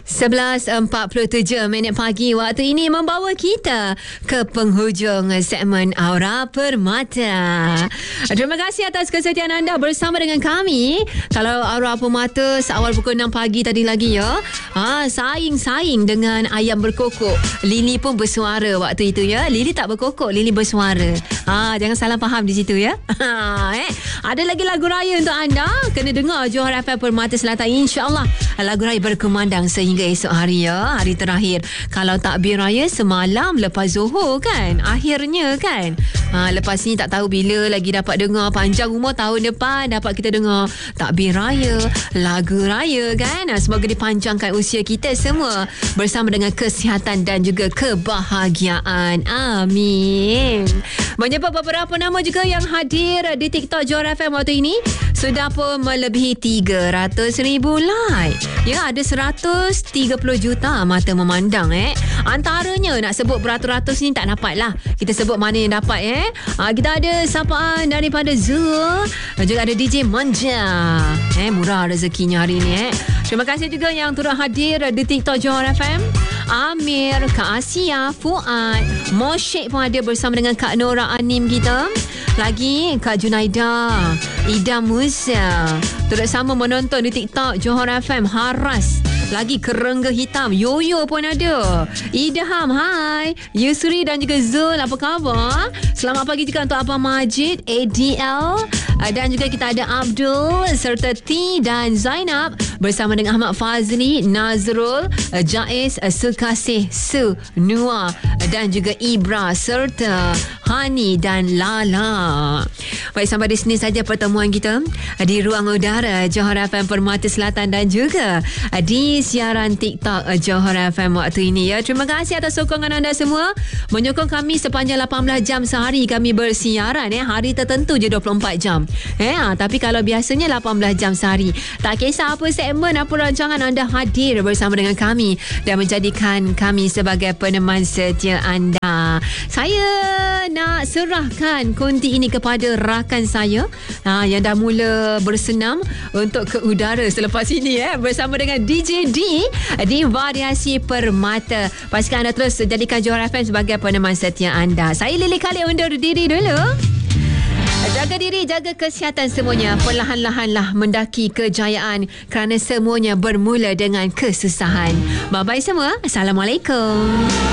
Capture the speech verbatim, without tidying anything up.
sebelas empat puluh tujuh minit pagi waktu ini membawa kita ke penghujung segmen Aura Permata. Terima kasih atas kesetiaan anda bersama dengan kami. Kalau Aura Permata seawal pukul enam pagi tadi lagi ya, ha, saing-saing dengan ayam berkokok. Lily pun bersuara waktu itu ya. Lily tak berkokok, Lily bersuara. Ha, jangan salah faham di situ ya. Ha, eh. Ada lagi lagu raya untuk anda. Kena dengar Johor F M Permata Selatan, insya-Allah. Lagu raya berkumandang sehingga esok hari ya, hari terakhir. Kalau takbir raya semalam lepas Zuhur kan, akhirnya kan. Ha, lepas ni tak tahu bila lagi dapat dengar. Panjang umur tahun depan dapat kita dengar takbir raya, lagu raya kan. Semoga dipanjangkan usia kita semua bersama dengan kesihatan dan juga kebahagiaan. Amin. Menyebut beberapa nama juga yang hadir di TikTok Johor F M waktu ini sudah pun melebihi tiga ratus ribu like. Ya, ada seratus tiga puluh juta mata memandang eh. Antaranya nak sebut beratus-ratus ni tak dapat lah. Kita sebut mana yang dapat eh. Ha, kita ada sapaan daripada Zul. Juga ada D J Manja. Eh, murah rezekinya hari ni eh. Terima kasih juga yang turut hadir di TikTok Johor F M. Amir, Kak Asia, Fuad, Moshik pun ada bersama dengan Kak Nora Anim kita. Lagi Kak Junaida, Ida Musa turut sama menonton di TikTok Johor F M. Haras, lagi Kerengga Hitam, Yoyo pun ada. Idham, hai. Yusri dan juga Zul, apa khabar? Selamat pagi juga untuk Abang Majid, A D L, dan juga kita ada Abdul serta T dan Zainab bersama dengan Ahmad Fazli, Nazrul, Jais, Sukasih, Su, Nua dan juga Ibra serta Hani dan Lala. Baik, sampai di sini saja pertemuan kita di ruang udara Johor F M Permata Selatan dan juga di siaran TikTok Johor F M waktu ini ya. Terima kasih atas sokongan anda semua menyokong kami sepanjang lapan belas jam sehari kami bersiaran eh. Hari tertentu je dua puluh empat jam. Eh, ha, tapi kalau biasanya lapan belas jam sehari. Tak kisah apa segmen, apa rancangan, anda hadir bersama dengan kami dan menjadikan kami sebagai peneman setia anda. Saya nak serahkan konti ini kepada rakan saya ha, yang dah mula bersenam untuk ke udara selepas ini eh, bersama dengan D J D di Variasi Permata. Pastikan anda terus jadikan Johor F M sebagai peneman setia anda. Saya Lily Khalid undur diri dulu. Jaga diri, jaga kesihatan semuanya. Perlahan-lahanlah mendaki kejayaan kerana semuanya bermula dengan kesusahan. Bye-bye semua. Assalamualaikum.